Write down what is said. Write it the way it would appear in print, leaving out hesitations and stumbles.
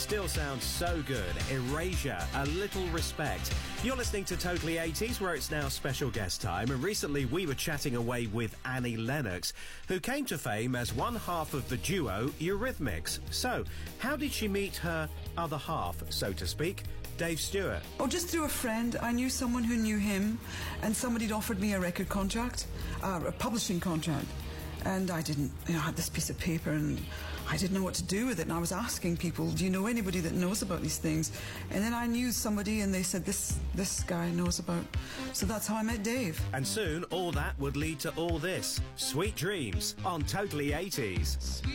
still sounds so good. Erasure, A Little Respect. You're listening to Totally 80s, where it's now special guest time, and recently we were chatting away with Annie Lennox, who came to fame as one half of the duo Eurythmics. So, how did she meet her other half, so to speak? Dave Stewart. Oh, just through a friend. I knew someone who knew him, and somebody'd offered me a record contract, a publishing contract. And I didn't, I had this piece of paper and I didn't know what to do with it. And I was asking people, do you know anybody that knows about these things? And then I knew somebody and they said, this guy knows about. So that's how I met Dave. And soon all that would lead to all this. Sweet Dreams on Totally 80s.